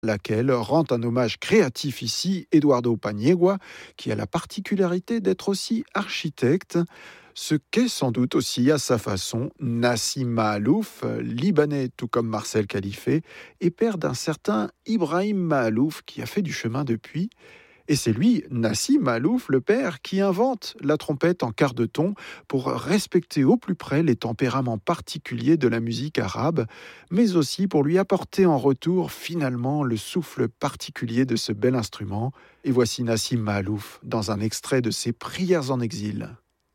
laquelle rend un hommage créatif ici Eduardo Paniagua, qui a la particularité d'être aussi architecte, ce qu'est sans doute aussi à sa façon Nassim Mahalouf, libanais tout comme Marcel Khalife, et père d'un certain Ibrahim Mahalouf qui a fait du chemin depuis. Et c'est lui, Nassim Mahalouf, le père, qui invente la trompette en quart de ton pour respecter au plus près les tempéraments particuliers de la musique arabe, mais aussi pour lui apporter en retour finalement le souffle particulier de ce bel instrument. Et voici Nassim Mahalouf dans un extrait de ses Prières en exil.